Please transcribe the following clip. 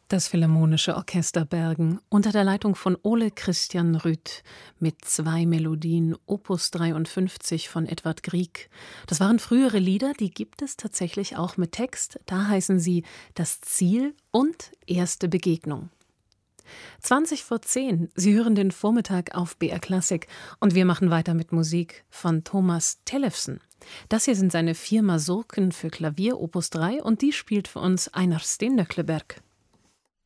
Das Philharmonische Orchester Bergen unter der Leitung von Ole Christian Rüth mit 2 Melodien, Opus 53 von Edvard Grieg. Das waren frühere Lieder, die gibt es tatsächlich auch mit Text. Da heißen sie Das Ziel und Erste Begegnung. 20 vor 10, Sie hören den Vormittag auf BR Klassik und wir machen weiter mit Musik von Thomas Tellefsen. Das hier sind seine 4 Masurken für Klavier, Opus 3, und die spielt für uns Einar Sten Nøkleberg.